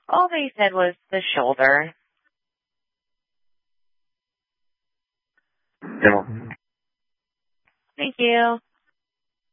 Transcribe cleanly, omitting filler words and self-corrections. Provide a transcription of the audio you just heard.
All they said was the shoulder. Yeah. Thank you.